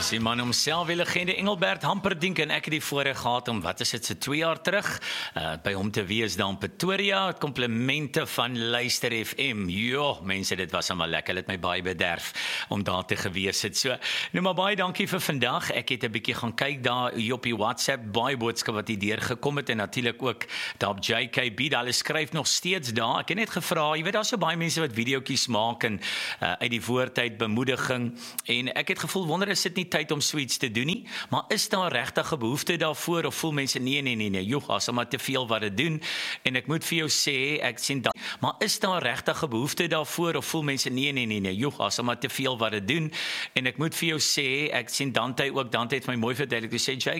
Dis die man homself, die legende Engelbert Hamperdink, en ek het die voorreg gehad om, wat is dit, so 2 jaar terug, by hom te wees daar in Pretoria, komplimente van Luister FM. Jo, mense, dit was allemaal lekker, het my baie bederf om daar te gewees het. So, nou maar baie dankie vir vandag. Ek het 'n bietjie gaan kyk daar op die WhatsApp, baie boodskap wat hier deurgekom het, en natuurlik ook daar op JKB, hulle skryf nog steeds daar. Ek het net gevra, jy weet, daar is so baie mense wat videoetjies maak en uit die woordheid bemoediging, en ek het gevoel, wonder is dit nie tyd om sweets te doen nie, maar is daar regtig 'n behoefte daarvoor, of voel mense, nee, joh, as maar te veel wat dit doen, en ek moet vir jou sê, ek sien dan, maar is daar regtig 'n behoefte daarvoor, of voel mense, nee, joh, as maar te veel wat dit doen, en ek moet vir jou sê, ek sien Dante ook, Dante het my mooi verduidelik, hy sê,